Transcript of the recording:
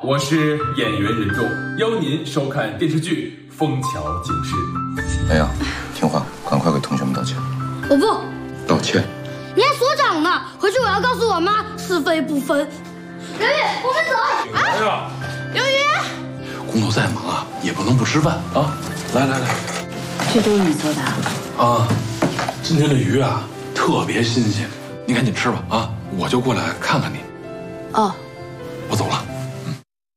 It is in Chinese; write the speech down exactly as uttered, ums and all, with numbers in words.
我是演员任重，邀您收看电视剧《枫桥警示》。 哎呀，听话，赶快给同学们道歉。 我不道歉。 你还所长呢，回去我要告诉我妈是非不分。刘宇，我们走。 哎呀， 刘宇， 工作再忙啊，也不能不吃饭啊！来来来， 这都是你做的啊？ 啊，今天的鱼啊特别新鲜，你赶紧吃吧啊！我就过来看看你。 哦。